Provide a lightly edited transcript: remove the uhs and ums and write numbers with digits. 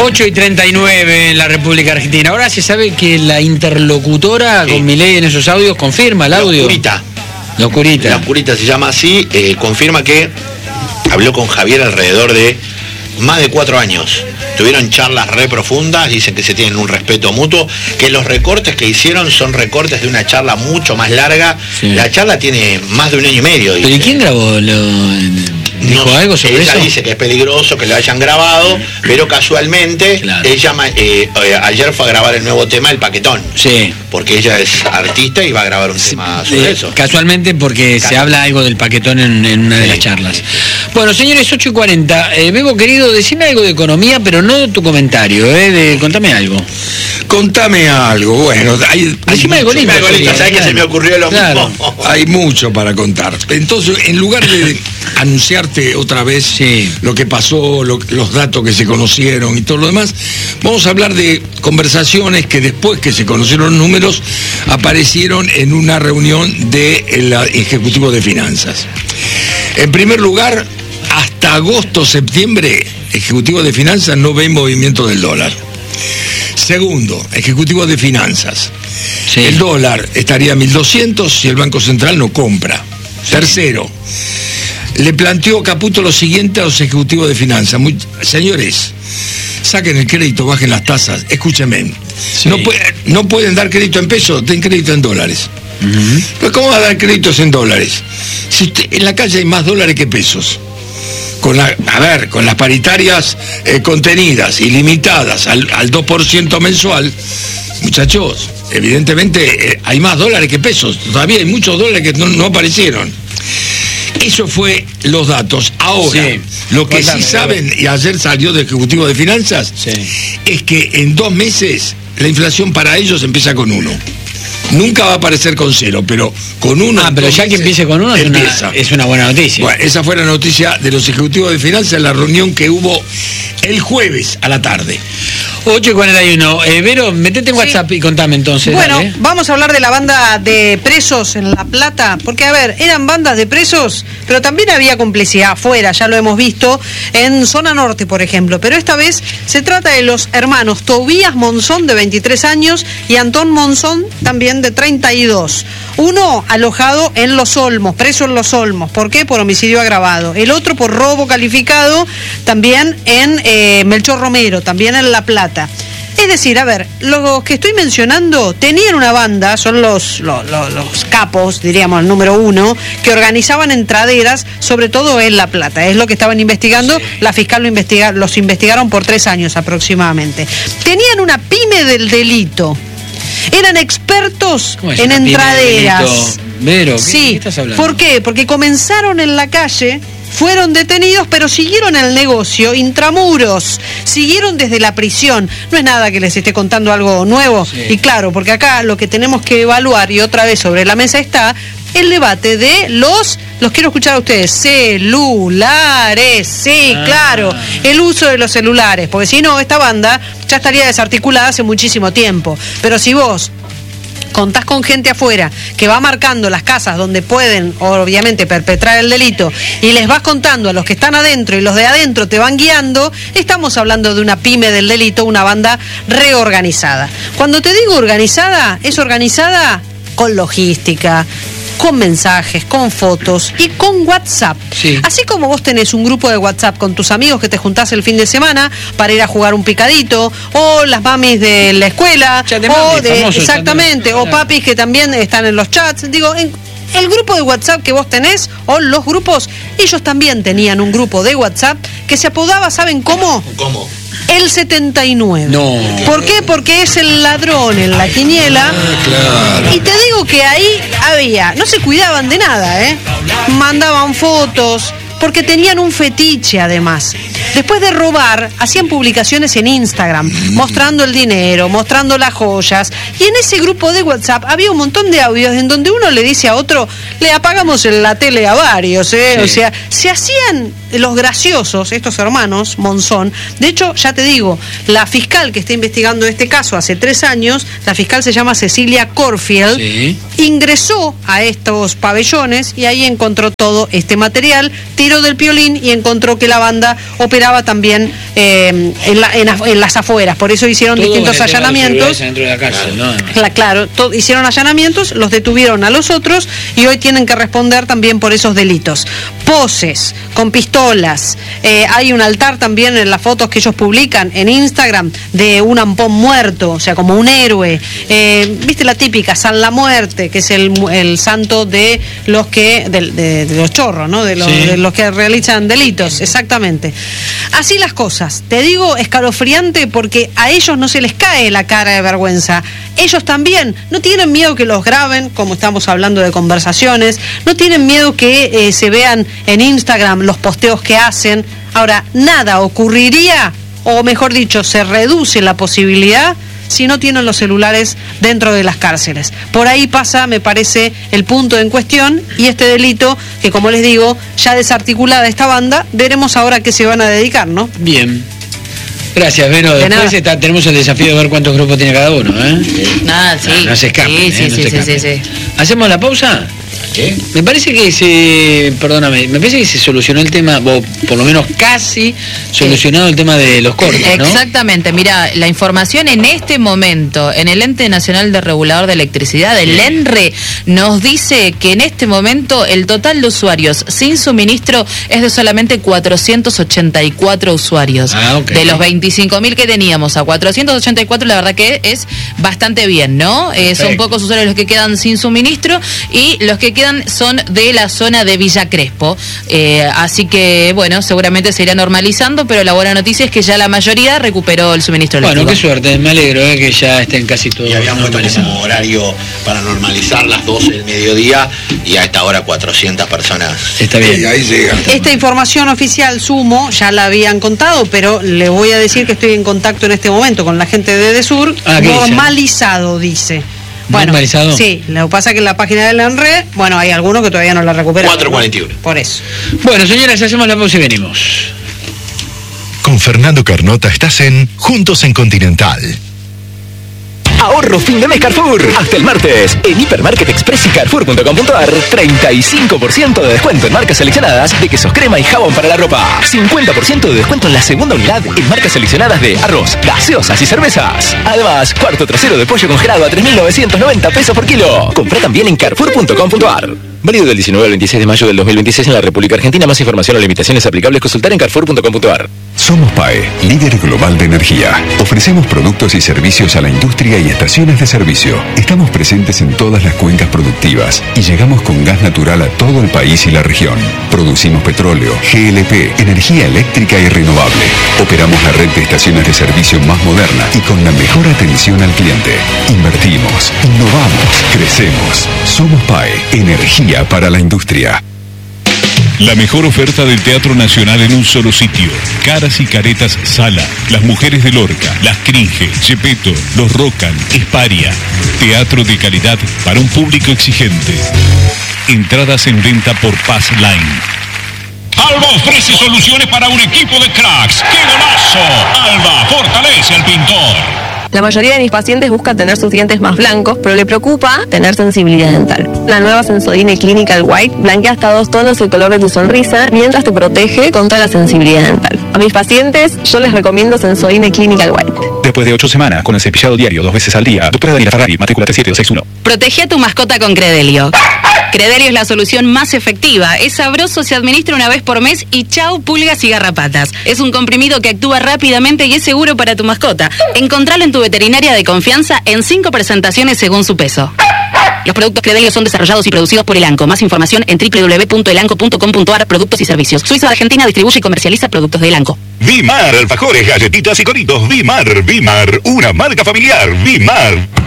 8:39 en la República Argentina. Ahora se sabe que la interlocutora con Milei en esos audios confirma el audio. La Oscurita se llama así, confirma que habló con Javier alrededor de más de 4 años. Tuvieron charlas re profundas, dicen que se tienen un respeto mutuo, que los recortes que hicieron son recortes de una charla mucho más larga. Sí. La charla tiene más de 1 año y medio. ¿Pero y quién grabó? ¿Dijo algo sobre eso? Ella dice que es peligroso que lo hayan grabado, pero casualmente ella ayer fue a grabar el nuevo tema, El Paquetón. Sí. Porque ella es artista y va a grabar un tema sobre eso. Casualmente porque se habla algo del Paquetón en una de las charlas. Bueno, señores, 8:40. Bebo, querido, decime algo de economía, pero no tu comentario, contame algo. Contame algo, bueno, decime algo lindo. ¿Sabes que se me ocurrió lo mismo? Hay mucho para contar. Entonces, en lugar de anunciarte otra vez lo que pasó, los datos que se conocieron y todo lo demás, vamos a hablar de conversaciones que después que se conocieron los números aparecieron en una reunión del Ejecutivo de Finanzas. En primer lugar, hasta agosto-septiembre, Ejecutivo de Finanzas no ve movimiento del dólar. Segundo, Ejecutivo de Finanzas. El dólar estaría a 1.200 si el Banco Central no compra. Tercero, le planteó Caputo lo siguiente a los ejecutivos de finanzas. Señores, saquen el crédito, bajen las tasas. Escúchenme, no pueden dar crédito en pesos, den crédito en dólares. Pero ¿cómo va a dar créditos en dólares? Si en la calle hay más dólares que pesos. Con las paritarias contenidas y limitadas al 2% mensual, muchachos, evidentemente hay más dólares que pesos. Todavía hay muchos dólares que no aparecieron. Eso fue los datos. Ahora, lo que sí saben, y ayer salió del Ejecutivo de Finanzas, es que en 2 meses la inflación para ellos empieza con 1. Nunca va a aparecer con 0, pero con 1. Pero ya que empiece con 1 es una buena noticia. Bueno, esa fue la noticia de los ejecutivos de finanzas en la reunión que hubo el jueves a la tarde. 8:41. Vero, metete en WhatsApp y contame entonces. Bueno, vamos a hablar de la banda de presos en La Plata, porque eran bandas de presos, pero también había complicidad afuera, ya lo hemos visto, en zona norte, por ejemplo. Pero esta vez se trata de los hermanos Tobías Monzón, de 23 años, y Antón Monzón, también de 32. Uno alojado en Los Olmos, preso en Los Olmos. ¿Por qué? Por homicidio agravado. El otro por robo calificado, también en Melchor Romero, también en La Plata. Es decir, los que estoy mencionando tenían una banda, son los capos, diríamos, el número 1, que organizaban entraderas, sobre todo en La Plata. Es lo que estaban investigando, la fiscal los investigaron por 3 años aproximadamente. Tenían una pyme del delito. Eran expertos en entraderas. Vero, ¿qué estás hablando? ¿Por qué? Porque comenzaron en la calle, fueron detenidos, pero siguieron el negocio intramuros, siguieron desde la prisión. No es nada que les esté contando algo nuevo. Y claro, porque acá lo que tenemos que evaluar, y otra vez sobre la mesa está, el debate de los quiero escuchar a ustedes, celulares, claro, el uso de los celulares, porque si no, esta banda ya estaría desarticulada hace muchísimo tiempo. Pero si vos contás con gente afuera que va marcando las casas donde pueden, obviamente, perpetrar el delito, y les vas contando a los que están adentro y los de adentro te van guiando, estamos hablando de una pyme del delito, una banda reorganizada. Cuando te digo organizada, es organizada con logística, con mensajes, con fotos y con WhatsApp. Así como vos tenés un grupo de WhatsApp con tus amigos que te juntás el fin de semana para ir a jugar un picadito, o las mamis de la escuela, exactamente, o papis que también están en los chats. Digo, el grupo de WhatsApp que vos tenés, o los grupos, ellos también tenían un grupo de WhatsApp que se apodaba, ¿saben cómo? ¿Cómo? El 79. No. ¿Por qué? Porque es el ladrón en la quiniela. Claro. Y te digo que ahí no se cuidaban de nada, mandaban fotos, porque tenían un fetiche además. Después de robar, hacían publicaciones en Instagram, mostrando el dinero, mostrando las joyas, y en ese grupo de WhatsApp había un montón de audios en donde uno le dice a otro, le apagamos la tele a varios, O sea, se hacían los graciosos, estos hermanos Monzón. De hecho, ya te digo, la fiscal que está investigando este caso hace 3 años, la fiscal se llama Cecilia Corfield, ingresó a estos pabellones y ahí encontró todo este material, tiró retiró del Piolín y encontró que la banda operaba también en las afueras. Por eso hicieron distintos allanamientos. Dentro de la cárcel, ¿no? Claro, hicieron allanamientos, los detuvieron a los otros y hoy tienen que responder también por esos delitos. Poses, con pistolas. Hay un altar también en las fotos que ellos publican en Instagram de un ampón muerto, o sea, como un héroe. Viste la típica, San la Muerte, que es el santo de los que de los chorros, ¿no? De los que realizan delitos, exactamente. Así las cosas. Te digo escalofriante porque a ellos no se les cae la cara de vergüenza. Ellos también no tienen miedo que los graben, como estamos hablando de conversaciones, no tienen miedo que se vean en Instagram los posteos que hacen. Ahora, nada ocurriría, o mejor dicho, se reduce la posibilidad si no tienen los celulares dentro de las cárceles. Por ahí pasa, me parece, el punto en cuestión y este delito que, como les digo, ya desarticulada esta banda, veremos ahora a qué se van a dedicar, ¿no? Bien. Gracias, Vero. Después tenemos el desafío de ver cuántos grupos tiene cada uno, ¿eh? Nada, sí. No se escapen, Sí. ¿Hacemos la pausa? ¿Qué? Me parece que me parece que se solucionó el tema, o por lo menos casi solucionado el tema de los cortes, ¿no? Exactamente, mira, la información en este momento en el Ente Nacional de Regulador de Electricidad, el ENRE, nos dice que en este momento el total de usuarios sin suministro es de solamente 484 usuarios. Okay. De los 25.000 que teníamos a 484, la verdad que es bastante bien, ¿no? Son pocos usuarios los que quedan sin suministro y los que quedan son de la zona de Villa Crespo, así que bueno, seguramente se irá normalizando, pero la buena noticia es que ya la mayoría recuperó el suministro eléctrico. Bueno, qué suerte, me alegro que ya estén casi todos. Y habían puesto como horario para normalizar las 12 del mediodía y a esta hora 400 personas. Está bien. Y ahí llega. Esta información oficial, sumo, ya la habían contado, pero les voy a decir que estoy en contacto en este momento con la gente de Edesur. Normalizado, dice. Bueno, ¿normalizado? Sí, lo que pasa es que en la página del ENRE, bueno, hay algunos que todavía no la recuperan. 4:41. Por eso. Bueno, señoras, hacemos la pausa y venimos. Con Fernando Carnota estás en Juntos en Continental. Ahorro fin de mes Carrefour. Hasta el martes. En Hipermarket Express y Carrefour.com.ar, 35% de descuento en marcas seleccionadas de quesos crema y jabón para la ropa. 50% de descuento en la segunda unidad en marcas seleccionadas de arroz, gaseosas y cervezas. Además, cuarto trasero de pollo congelado a 3.990 pesos por kilo. Comprá también en Carrefour.com.ar. Válido del 19 al 26 de mayo del 2026 en la República Argentina. Más información o limitaciones aplicables consultar en Carrefour.com.ar. Somos PAE, líder global de energía. Ofrecemos productos y servicios a la industria y estaciones de servicio. Estamos presentes en todas las cuencas productivas y llegamos con gas natural a todo el país y la región. Producimos petróleo, GLP, energía eléctrica y renovable. Operamos la red de estaciones de servicio más moderna y con la mejor atención al cliente. Invertimos, innovamos, crecemos. Somos PAE, energía para la industria. La mejor oferta del Teatro Nacional en un solo sitio. Caras y Caretas Sala, Las Mujeres de Lorca, Las Cringe, Gepetto, Los Rocan, Esparia. Teatro de calidad para un público exigente. Entradas en venta por Pass Line. Alba ofrece soluciones para un equipo de cracks. ¡Qué golazo! Alba fortalece al pintor. La mayoría de mis pacientes buscan tener sus dientes más blancos, pero le preocupa tener sensibilidad dental. La nueva Sensodyne Clinical White blanquea hasta 2 tonos el color de tu sonrisa, mientras te protege contra la sensibilidad dental. A mis pacientes, yo les recomiendo Sensodyne Clinical White. Después de 8 semanas, con el cepillado diario 2 veces al día, doctora Daniela Ferrari, matrícula 37261. Protege a tu mascota con Credelio. Credelio es la solución más efectiva. Es sabroso, se administra una vez por mes y chau pulgas y garrapatas. Es un comprimido que actúa rápidamente y es seguro para tu mascota. Encontralo en tu veterinaria de confianza en 5 presentaciones según su peso. Los productos Credelio son desarrollados y producidos por Elanco. Más información en www.elanco.com.ar. Productos y servicios. Suiza Argentina distribuye y comercializa productos de Elanco. Vimar, alfajores, galletitas y coritos. Vimar, una marca familiar. Vimar.